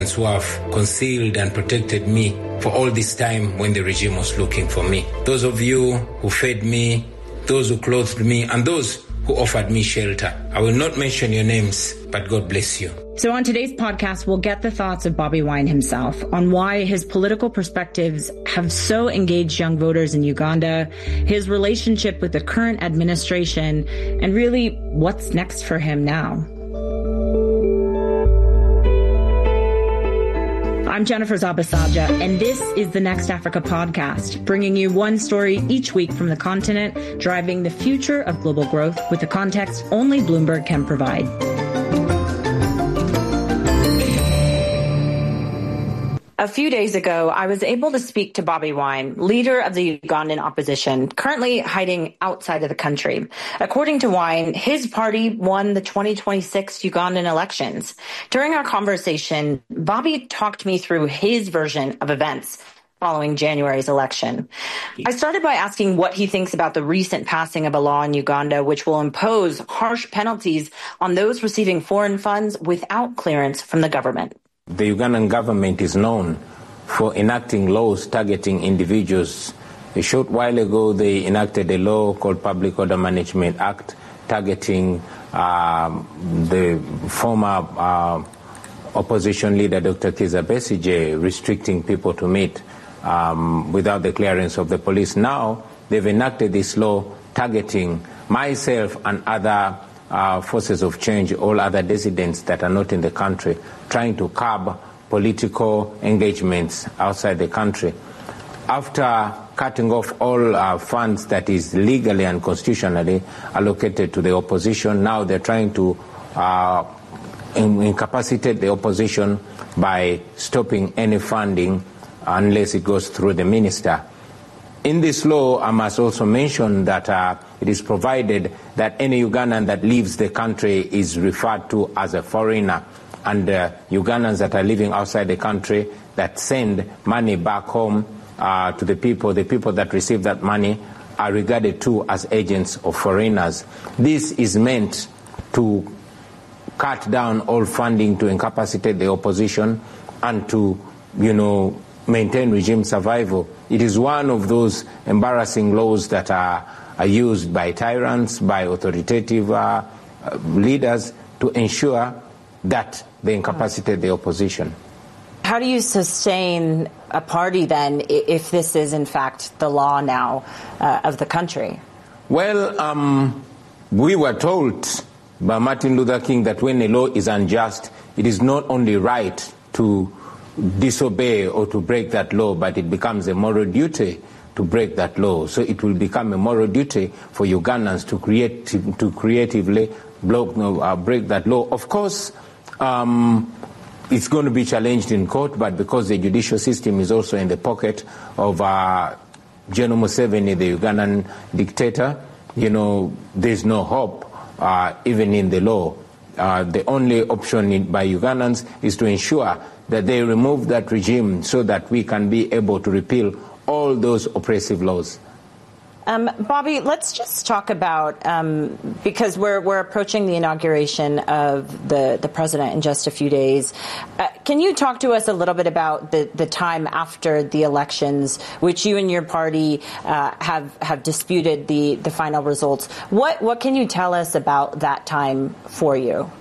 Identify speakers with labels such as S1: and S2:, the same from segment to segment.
S1: who have concealed and protected me for all this time when the regime was looking for me. Those of you who fed me, those who clothed me, and those who offered me shelter. I will not mention your names, but God bless you.
S2: So on today's podcast, we'll get the thoughts of Bobi Wine himself on why his political perspectives have so engaged young voters in Uganda, his relationship with the current administration, and really what's next for him now. I'm Jennifer Zabasaja, and this is the Next Africa podcast, bringing you one story each week from the continent, driving the future of global growth with the context only Bloomberg can provide. A few days ago, I was able to speak to Bobi Wine, leader of the Ugandan opposition, currently hiding outside of the country. According to Wine, his party won the 2026 Ugandan elections. During our conversation, Bobi talked me through his version of events following January's election. I started by asking what he thinks about the recent passing of a law in Uganda which will impose harsh penalties on those receiving foreign funds without clearance from the government.
S1: The Ugandan government is known for enacting laws targeting individuals. A short while ago, they enacted a law called Public Order Management Act targeting the former opposition leader, Dr. Kizza Besigye, restricting people to meet without the clearance of the police. Now, they've enacted this law targeting myself and other forces of change, all other dissidents that are not in the country, trying to curb political engagements outside the country. After cutting off all funds that is legally and constitutionally allocated to the opposition, now they're trying to incapacitate the opposition by stopping any funding unless it goes through the minister. In this law, I must also mention that it is provided that any Ugandan that leaves the country is referred to as a foreigner, and Ugandans that are living outside the country that send money back home to the people that receive that money are regarded too as agents of foreigners. This is meant to cut down all funding to incapacitate the opposition and to, maintain regime survival. It is one of those embarrassing laws that are used by tyrants, by authoritative leaders to ensure that they incapacitate the opposition.
S2: How do you sustain a party then if this is in fact the law now of the country?
S1: Well, we were told by Martin Luther King that when a law is unjust, it is not only right to disobey or to break that law, but it becomes a moral duty to break that law. So it will become a moral duty for Ugandans to creatively break that law. Of course, it's going to be challenged in court, but because the judicial system is also in the pocket of General Museveni, the Ugandan dictator, there's no hope even in the law. The only option by Ugandans is to ensure that they remove that regime so that we can be able to repeal all those oppressive laws.
S2: Bobi, let's just talk about, because we're approaching the inauguration of the president in just a few days. Can you talk to us a little bit about the time after the elections, which you and your party have disputed the final results? What can you tell us about that time for you?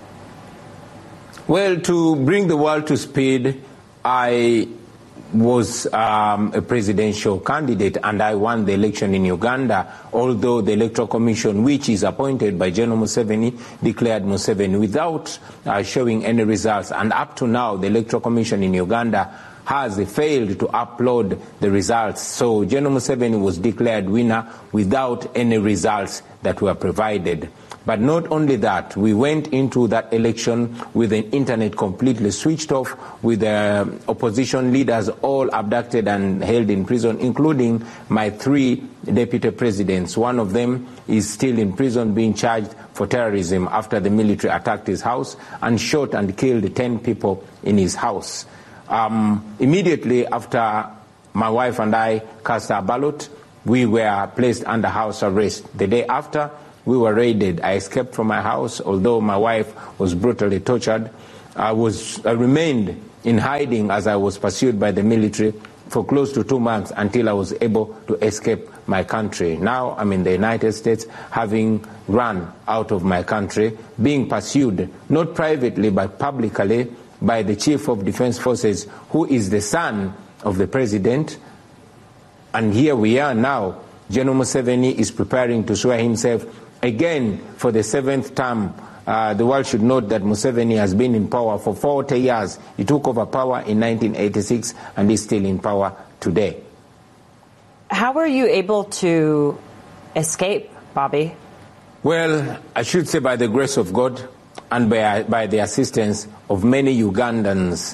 S1: Well, to bring the world to speed, I was a presidential candidate and I won the election in Uganda, although the Electoral Commission, which is appointed by General Museveni, declared Museveni without showing any results. And up to now, the Electoral Commission in Uganda has failed to upload the results. So General Museveni was declared winner without any results that were provided. But not only that, we went into that election with the internet completely switched off, with the opposition leaders all abducted and held in prison, including my 3 deputy presidents. One of them is still in prison being charged for terrorism after the military attacked his house and shot and killed 10 people in his house. Immediately after my wife and I cast our ballot, we were placed under house arrest. The day after, we were raided. I escaped from my house, although my wife was brutally tortured. I remained in hiding as I was pursued by the military for close to 2 months until I was able to escape my country. Now I'm in the United States, having run out of my country, being pursued, not privately but publicly, by the Chief of Defense Forces, who is the son of the president. And here we are now. General Museveni is preparing to swear himself again for the 7th term. The world should note that Museveni has been in power for 40 years. He took over power in 1986 and is still in power today.
S2: How were you able to escape, Bobby?
S1: Well, I should say by the grace of God and by the assistance of many Ugandans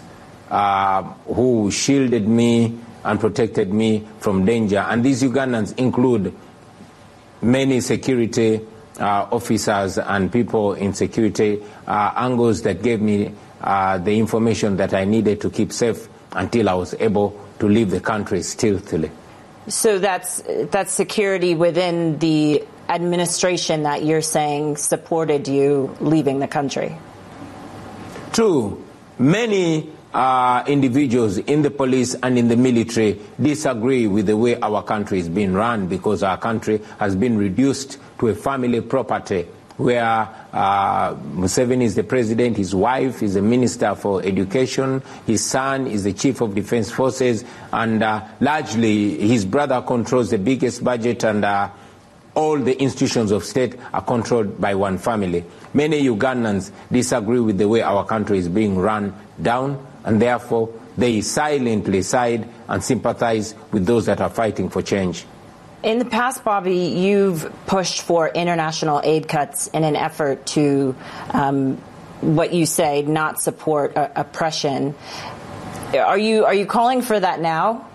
S1: who shielded me and protected me from danger. And these Ugandans include many security officers and people in security angles that gave me the information that I needed to keep safe until I was able to leave the country stealthily.
S2: So that's security within the administration that you're saying supported you leaving the country?
S1: True. Many individuals in the police and in the military disagree with the way our country is being run, because our country has been reduced to a family property where Museveni is the president, his wife is the minister for education, his son is the chief of defense forces, and largely his brother controls the biggest budget, and all the institutions of state are controlled by one family. Many Ugandans disagree with the way our country is being run down, and therefore they silently side and sympathize with those that are fighting for change.
S2: In the past, Bobby, you've pushed for international aid cuts in an effort to, what you say, not support oppression. Are you calling for that now?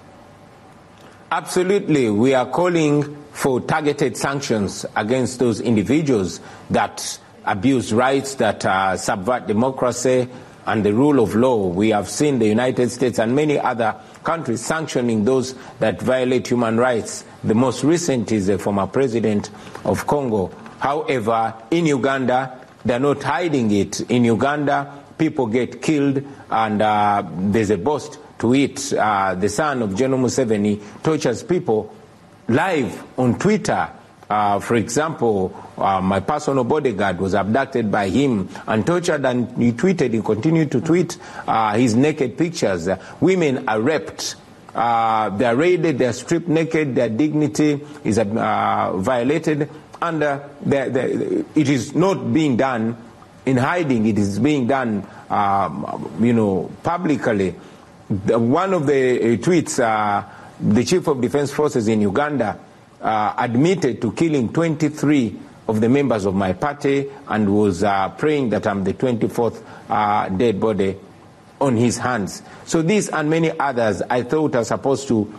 S1: Absolutely. We are calling for targeted sanctions against those individuals that abuse rights, that subvert democracy and the rule of law. We have seen the United States and many other countries sanctioning those that violate human rights. The most recent is the former president of Congo. However, in Uganda, they're not hiding it. In Uganda, people get killed, and there's a boast to it. The son of General Museveni tortures people live on Twitter. For example, my personal bodyguard was abducted by him and tortured, and he continued to tweet his naked pictures. Women are raped. They are raided, they are stripped naked, their dignity is violated, and it is not being done in hiding, it is being done publicly. One of the tweets, the Chief of Defense Forces in Uganda admitted to killing 23 of the members of my party and was praying that I'm the 24th dead body on his hands. So these and many others I thought are supposed to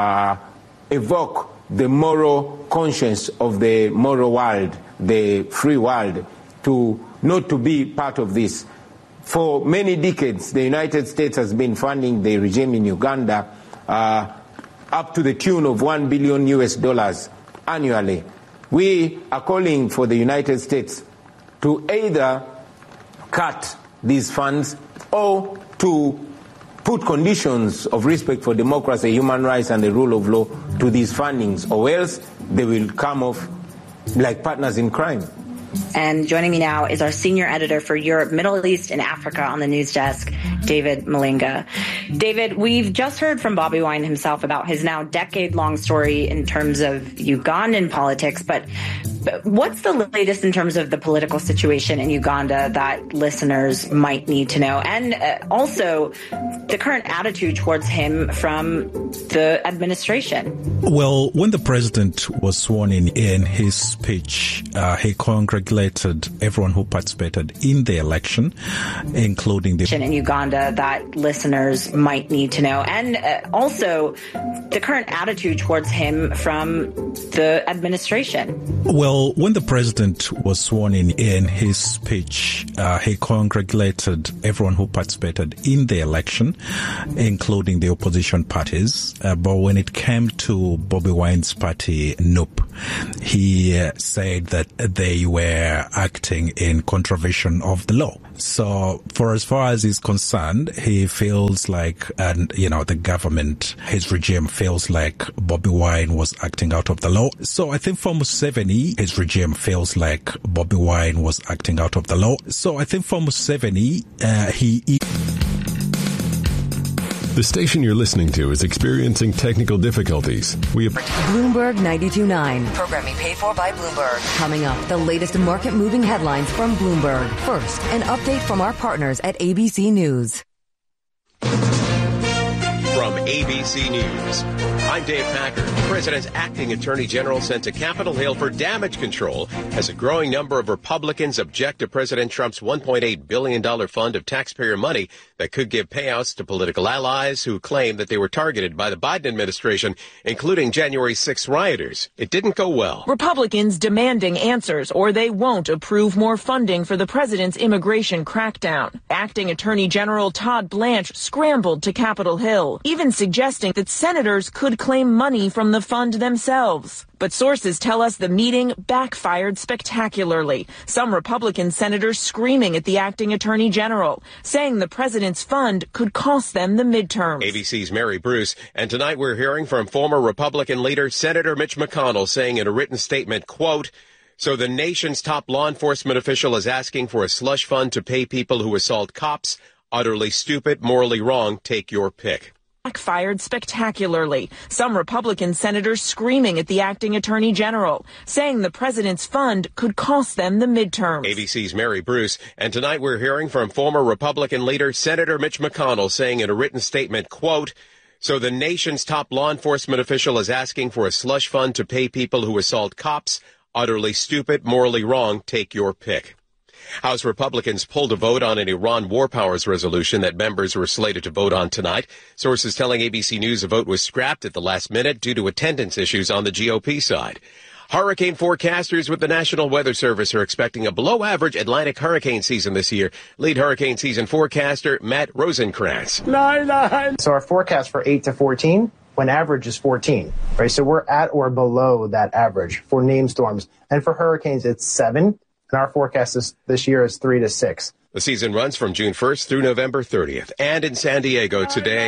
S1: evoke the moral conscience of the moral world, the free world, to not to be part of this. For many decades, the United States has been funding the regime in Uganda up to the tune of $1 billion annually. We are calling for the United States to either cut these funds or to put conditions of respect for democracy, human rights, and the rule of law to these fundings, or else they will come off like partners in crime.
S2: And joining me now is our senior editor for Europe, Middle East, and Africa on the news desk, David Malinga. David, we've just heard from Bobby Wine himself about his now decade-long story in terms of Ugandan politics, but what's the latest in terms of the political situation in Uganda that listeners might need to know? And also the current attitude towards him from the administration.
S3: Well, when the president was sworn in his speech, he congratulated everyone who participated in the election, including the
S2: in Uganda that listeners might need to know. And also the current attitude towards him from the administration.
S3: Well, when the president was sworn in his speech, he congratulated everyone who participated in the election, including the opposition parties. But when it came to Bobby Wine's party, NUP, he said that they were acting in contravention of the law. So for as far as he's concerned, he feels like, and the government, his regime feels like Bobi Wine was acting out of the law. So I think for Museveni, his regime feels like Bobi Wine was acting out of the law. So I think for Museveni,
S4: The station you're listening to is experiencing technical difficulties.
S5: Bloomberg 92.9. Programming paid for by Bloomberg. Coming up, the latest market-moving headlines from Bloomberg. First, an update from our partners at ABC News.
S6: From ABC News, I'm Dave Packer. The president's acting attorney general sent to Capitol Hill for damage control as a growing number of Republicans object to President Trump's $1.8 billion fund of taxpayer money that could give payouts to political allies who claim that they were targeted by the Biden administration, including January 6 rioters. It didn't go well.
S7: Republicans demanding answers or they won't approve more funding for the president's immigration crackdown. Acting Attorney General Todd Blanche scrambled to Capitol Hill, even suggesting that senators could claim money from the fund themselves. But sources tell us the meeting backfired spectacularly. Some Republican senators screaming at the acting attorney general, saying the president's fund could cost them the midterms.
S6: ABC's Mary Bruce. And tonight we're hearing from former Republican leader Senator Mitch McConnell saying in a written statement, quote, "So the nation's top law enforcement official is asking for a slush fund to pay people who assault cops. Utterly stupid, morally wrong. Take your pick."
S7: Backfired spectacularly. Some Republican senators screaming at the acting attorney general, saying the president's fund could cost them the midterms.
S6: ABC's Mary Bruce. And tonight we're hearing from former Republican leader Senator Mitch McConnell saying in a written statement, quote, "So the nation's top law enforcement official is asking for a slush fund to pay people who assault cops. Utterly stupid, morally wrong. Take your pick." House Republicans pulled a vote on an Iran war powers resolution that members were slated to vote on tonight. Sources telling ABC News the vote was scrapped at the last minute due to attendance issues on the GOP side. Hurricane forecasters with the National Weather Service are expecting a below-average Atlantic hurricane season this year. Lead hurricane season forecaster Matt Rosenkrantz.
S8: So our forecast for 8 to 14, when average is 14, right? So we're at or below that average for named storms. And for hurricanes, it's 7. And our forecast this year is 3 to 6.
S6: The season runs from June 1st through November 30th. And in San Diego today,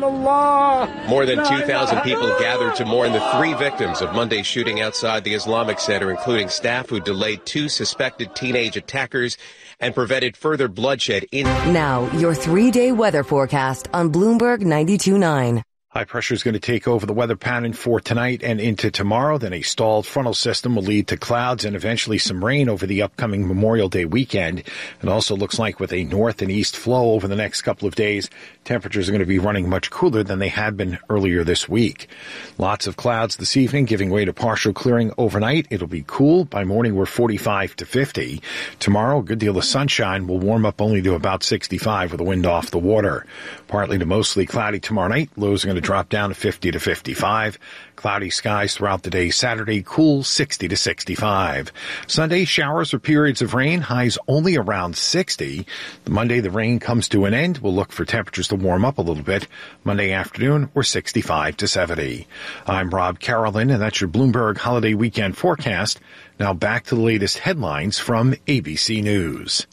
S6: more than 2,000 people gathered to mourn the 3 victims of Monday's shooting outside the Islamic Center, including staff who delayed 2 suspected teenage attackers and prevented further bloodshed.
S5: Now, your 3-day weather forecast on Bloomberg 92.9.
S9: High pressure is going to take over the weather pattern for tonight and into tomorrow. Then a stalled frontal system will lead to clouds and eventually some rain over the upcoming Memorial Day weekend. It also looks like with a north and east flow over the next couple of days, temperatures are going to be running much cooler than they had been earlier this week. Lots of clouds this evening, giving way to partial clearing overnight. It'll be cool. By morning, we're 45 to 50. Tomorrow, a good deal of sunshine will warm up only to about 65 with the wind off the water. Partly to mostly cloudy tomorrow night. Lows are going to drop down to 50 to 55. Cloudy skies throughout the day. Saturday, cool 60 to 65. Sunday, showers or periods of rain. Highs only around 60. Monday, the rain comes to an end. We'll look for temperatures to warm up a little bit. Monday afternoon, we're 65 to 70. I'm Rob Carolyn, and that's your Bloomberg Holiday Weekend forecast. Now back to the latest headlines from ABC News.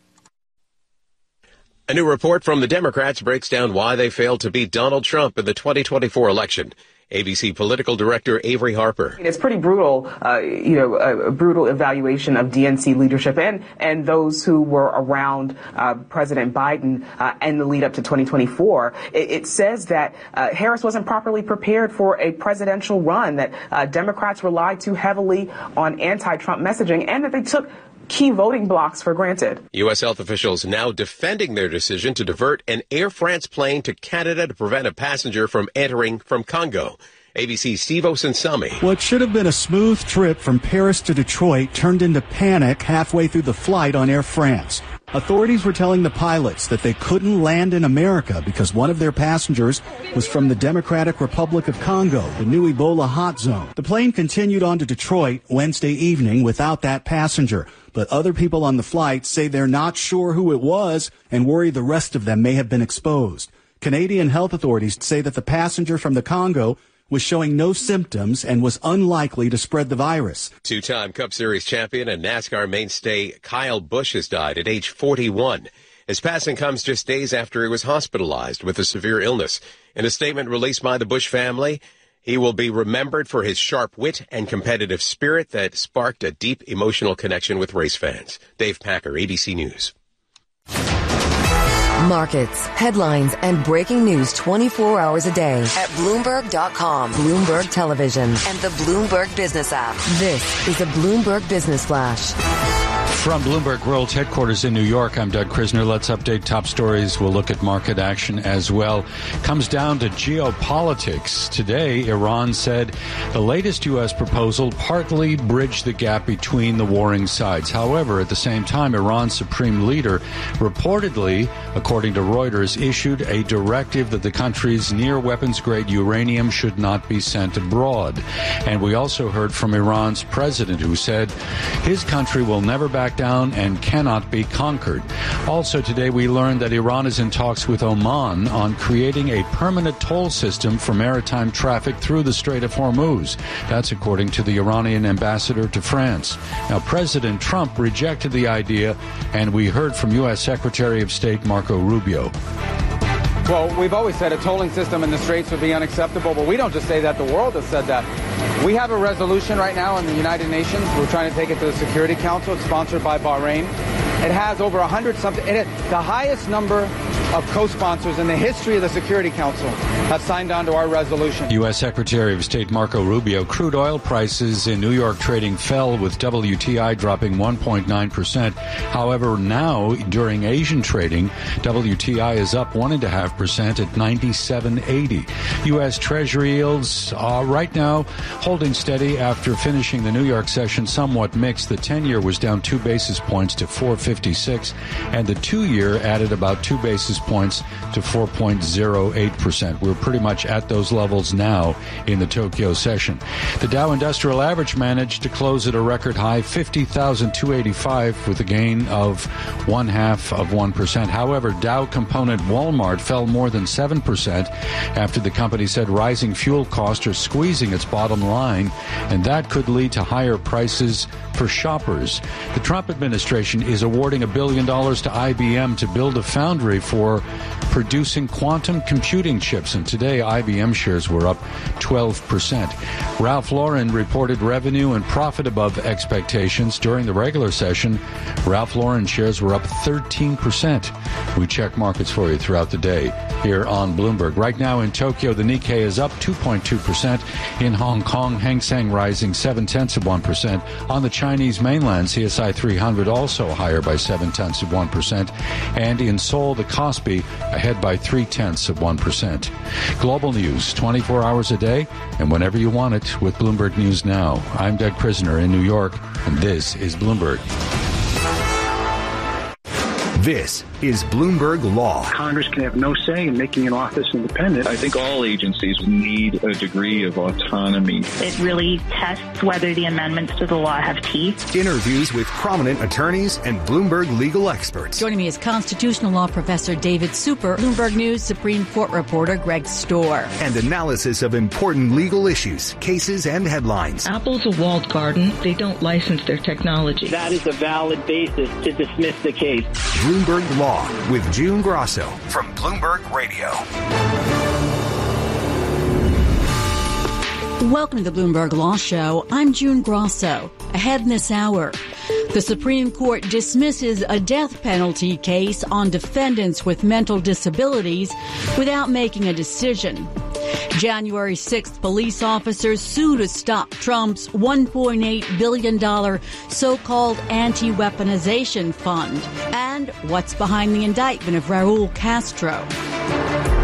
S6: A new report from the Democrats breaks down why they failed to beat Donald Trump in the 2024 election. ABC political director Avery Harper.
S10: It's pretty brutal, a brutal evaluation of DNC leadership and those who were around President Biden in the lead up to 2024. It says that Harris wasn't properly prepared for a presidential run, that Democrats relied too heavily on anti-Trump messaging, and that they took key voting blocks for granted.
S6: U.S. health officials now defending their decision to divert an Air France plane to Canada to prevent a passenger from entering from Congo. ABC's Steve Osunsami.
S11: What should have been a smooth trip from Paris to Detroit turned into panic halfway through the flight on Air France. Authorities were telling the pilots that they couldn't land in America because one of their passengers was from the Democratic Republic of Congo, the new Ebola hot zone. The plane continued on to Detroit Wednesday evening without that passenger, but other people on the flight say they're not sure who it was and worry the rest of them may have been exposed. Canadian health authorities say that the passenger from the Congo was showing no symptoms and was unlikely to spread the virus.
S6: Two-time Cup Series champion and NASCAR mainstay Kyle Busch has died at age 41. His passing comes just days after he was hospitalized with a severe illness. In a statement released by the Busch family, he will be remembered for his sharp wit and competitive spirit that sparked a deep emotional connection with race fans. Dave Packer, ABC News.
S5: Markets, headlines, and breaking news 24 hours a day at Bloomberg.com, Bloomberg Television, and the Bloomberg Business app. This is a Bloomberg Business Flash.
S12: From Bloomberg World Headquarters in New York, I'm Doug Krisner. Let's update top stories. We'll look at market action as well. Comes down to geopolitics. Today, Iran said the latest U.S. proposal partly bridged the gap between the warring sides. However, at the same time, Iran's supreme leader reportedly, according to Reuters, issued a directive that the country's near-weapons-grade uranium should not be sent abroad. And we also heard from Iran's president, who said his country will never back down and cannot be conquered. Also today, we learned that Iran is in talks with Oman on creating a permanent toll system for maritime traffic through the Strait of Hormuz. That's according to the Iranian ambassador to France. Now, President Trump rejected the idea, and we heard from U.S. Secretary of State Marco Rubio.
S13: Well, we've always said a tolling system in the Straits would be unacceptable, but we don't just say that. The world has said that. We have a resolution right now in the United Nations. We're trying to take it to the Security Council. It's sponsored by Bahrain. It has over 100-something in it. The highest number of co-sponsors in the history of the Security Council have signed on to our resolution.
S12: U.S. Secretary of State Marco Rubio. Crude oil prices in New York trading fell, with WTI dropping 1.9%. However, now, during Asian trading, WTI is up 1.5% at 97.80. U.S. Treasury yields are right now holding steady after finishing the New York session somewhat mixed. The 10-year was down 2 basis points to 4.56, and the 2-year added about 2 basis points to 4.08%. We're pretty much at those levels now in the Tokyo session. The Dow Industrial Average managed to close at a record high 50,285 with a gain of 0.5%. However, Dow component Walmart fell more than 7% after the company said rising fuel costs are squeezing its bottom line, and that could lead to higher prices for shoppers. The Trump administration is awarding $1 billion to IBM to build a foundry for producing quantum computing chips, and today IBM shares were up 12%. Ralph Lauren reported revenue and profit above expectations during the regular session. Ralph Lauren shares were up 13%. We check markets for you throughout the day here on Bloomberg. Right now in Tokyo, the Nikkei is up 2.2%. In Hong Kong, Hang Seng rising 0.7%. On the Chinese mainland, CSI 300 also higher by 0.7%. And in Seoul, the Kospi ahead by 0.3%. Global news 24 hours a day and whenever you want it with Bloomberg News Now. I'm Doug Krisner in New York, and this is Bloomberg.
S14: This is Bloomberg Law.
S15: Congress can have no say in making an office independent.
S16: I think all agencies need a degree of autonomy.
S17: It really tests whether the amendments to the law have teeth.
S14: Interviews with prominent attorneys and Bloomberg legal experts.
S18: Joining me is constitutional law professor David Super, Bloomberg News Supreme Court reporter Greg Storr.
S14: And analysis of important legal issues, cases, and headlines.
S19: Apple's a walled garden. They don't license their technology.
S20: That is a valid basis to dismiss the case.
S14: Bloomberg Law with June Grosso from Bloomberg Radio.
S18: Welcome to the Bloomberg Law Show. I'm June Grosso. Ahead in this hour, the Supreme Court dismisses a death penalty case on defendants with mental disabilities without making a decision. January 6th, police officers sue to stop Trump's $1.8 billion so-called anti-weaponization fund. And what's behind the indictment of Raul Castro?